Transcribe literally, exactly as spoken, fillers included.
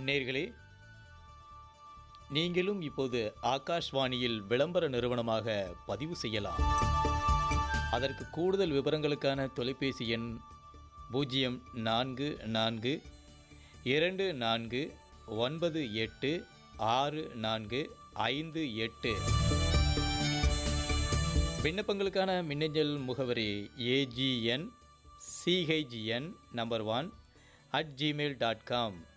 நேயர்களே, நீங்களும் இப்போது ஆகாஷ்வாணியில் விளம்பர நிறுவனமாக பதிவு செய்யலாம். அதற்கு கூடுதல் விவரங்களுக்கான தொலைபேசி எண் பூஜ்ஜியம் நான்கு நான்கு இரண்டு நான்கு ஒன்பது எட்டு ஆறு நான்கு ஐந்து எட்டு. விண்ணப்பங்களுக்கான மின்னஞ்சல் முகவரி AGN CHN number one at Gmail dot com.